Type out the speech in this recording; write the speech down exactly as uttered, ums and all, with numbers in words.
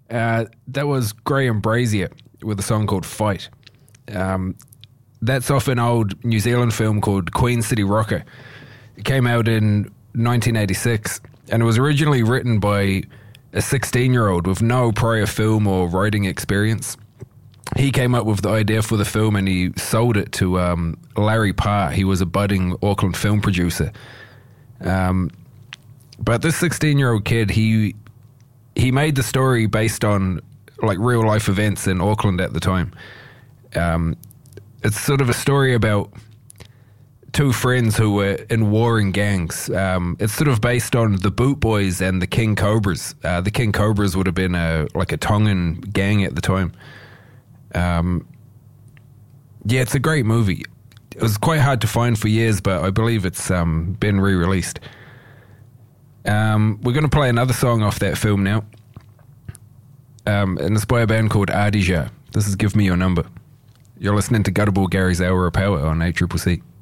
Uh, that was Graham Brazier with a song called Fight. Um, that's off an old New Zealand film called Queen City Rocker. It came out in nineteen eighty-six, and it was originally written by a sixteen-year-old with no prior film or writing experience. He came up with the idea for the film and he sold it to um, Larry Parr. He was a budding Auckland film producer. Um, but this sixteen-year-old kid, he he made the story based on like real life events in Auckland at the time. Um, it's sort of a story about two friends who were in warring gangs. Um, it's sort of based on the Boot Boys and the King Cobras. Uh, the King Cobras would have been a like a Tongan gang at the time. Um, yeah, it's a great movie. It was quite hard to find for years, but I believe it's um, been re-released. Um, we're going to play another song off that film now. Um, and it's by a band called Adija. This is Give Me Your Number. You're listening to Gutterball Gary's Hour of Power on A C C C.